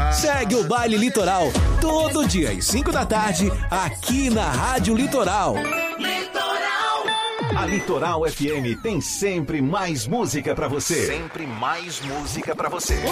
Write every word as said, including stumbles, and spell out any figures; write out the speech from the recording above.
Segue o Baile Litoral, todo dia às cinco da tarde, aqui na Rádio Litoral. Litoral. A Litoral F M tem sempre mais música pra você. Sempre mais música pra você.